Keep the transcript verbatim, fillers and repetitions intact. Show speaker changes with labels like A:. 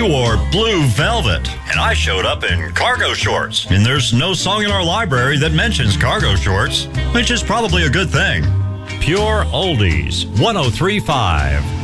A: You wore blue velvet, and I showed up in cargo shorts. And there's no song in our library that mentions cargo shorts, which is probably a good thing.
B: Pure Oldies, one oh three point five.